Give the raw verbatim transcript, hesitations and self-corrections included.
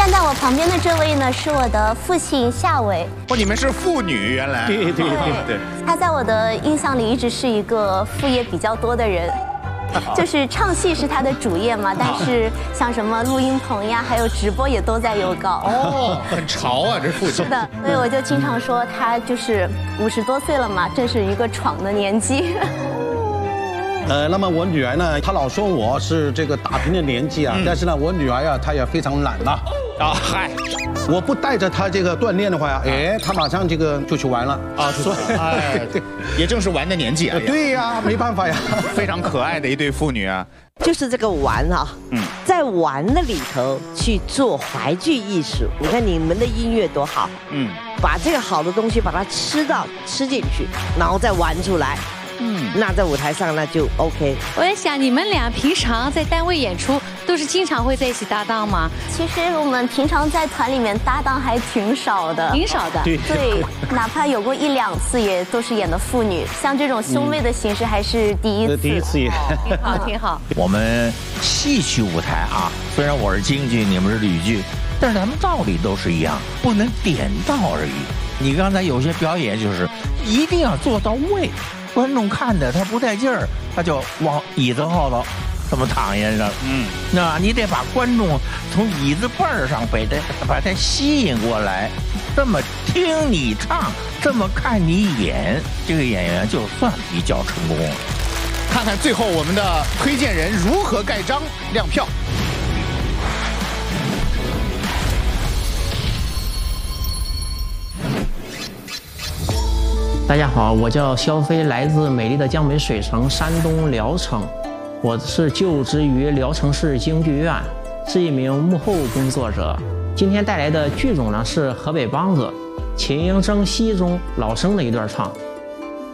站在我旁边的这位呢，是我的父亲夏伟。 哦，你们是父女，原来。 对对对对。 他在我的印象里一直是一个副业比较多的人。就是唱戏是他的主业嘛，但是像什么录音棚呀，还有直播也都在有搞。 哦，很潮啊，这父亲。 是的，所以我就经常说他就是五十多岁了嘛，正是一个闯的年纪。 呃，那么我女儿呢，她老说我是这个打拼的年纪啊，嗯、但是呢，我女儿呀、啊，她也非常懒呐。 啊，嗨， 我不带着她这个锻炼的话呀，哎，她马上这个就去玩了啊，所以哎，对，也正是玩的年纪啊。 对呀，没办法呀， 非常可爱的一对父女啊。 就是这个玩啊，嗯，在玩的里头去做淮剧艺术。你看你们的音乐多好，嗯，把这个好的东西把它吃到吃进去，然后再玩出来。嗯，那在舞台上那就 OK。 我在想，你们俩平常在单位演出都是经常会在一起搭档吗？ 其实我们平常在团里面搭档还挺少的， 挺少的。 对对，哪怕有过一两次，也都是演的父女。像这种兄妹的形式还是第一次。 第一次也挺好，挺好。 我们戏曲舞台啊，虽然我是京剧，你们是吕剧，但是咱们道理都是一样，不能点到而已。你刚才有些表演就是一定要做到位。观众看的他不带劲儿，他就往椅子后头这么躺下着。嗯，那你得把观众从椅子背儿上被他把他吸引过来，这么听你唱，这么看你演，这个演员就算比较成功了。 看看最后我们的推荐人如何盖章亮票。 大家好，我叫肖飞，来自美丽的江北水城山东聊城，我是就职于聊城市京剧院，是一名幕后工作者。今天带来的剧种呢是河北梆子，秦英征西中老生的一段唱。